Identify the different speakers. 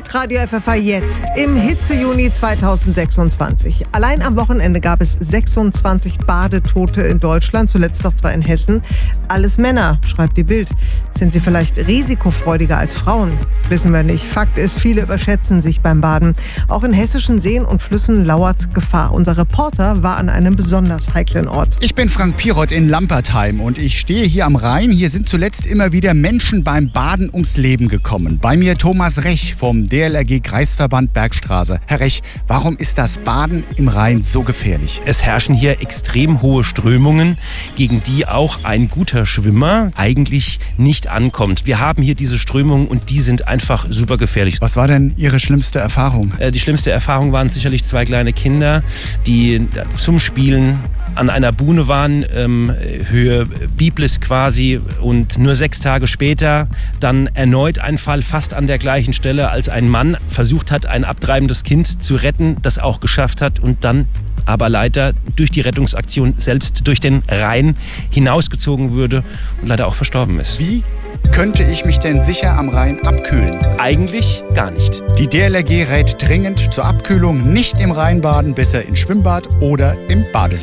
Speaker 1: Hitradio FFH jetzt im Hitze-Juni 2026. Allein am Wochenende gab es 26 Badetote in Deutschland, zuletzt noch 2 in Hessen. Alles Männer, schreibt die Bild. Sind sie vielleicht risikofreudiger als Frauen? Wissen wir nicht. Fakt ist, viele überschätzen sich beim Baden. Auch in hessischen Seen und Flüssen lauert Gefahr. Unser Reporter war an einem besonders heiklen Ort.
Speaker 2: Ich bin Frank Pirot in Lampertheim und ich stehe hier am Rhein. Hier sind zuletzt immer wieder Menschen beim Baden ums Leben gekommen. Bei mir Thomas Rech vom DLRG Kreisverband Bergstraße. Herr Rech, warum ist das Baden im Rhein so gefährlich?
Speaker 3: Es herrschen hier extrem hohe Strömungen, gegen die auch ein guter Schwimmer eigentlich nicht ankommt. Wir haben hier diese Strömungen und die sind einfach super gefährlich.
Speaker 2: Was war denn Ihre schlimmste Erfahrung?
Speaker 3: Die schlimmste Erfahrung waren sicherlich 2 kleine Kinder, die zum Spielen an einer Buhne waren, Höhe Biblis quasi, und nur 6 Tage später dann erneut ein Fall fast an der gleichen Stelle, als ein Mann versucht hat, ein abtreibendes Kind zu retten, das auch geschafft hat und dann aber leider durch die Rettungsaktion selbst durch den Rhein hinausgezogen wurde und leider auch verstorben ist.
Speaker 2: Wie könnte ich mich denn sicher am Rhein abkühlen?
Speaker 3: Eigentlich gar nicht.
Speaker 2: Die DLRG rät dringend zur Abkühlung nicht im Rhein baden, besser im Schwimmbad oder im Badesee.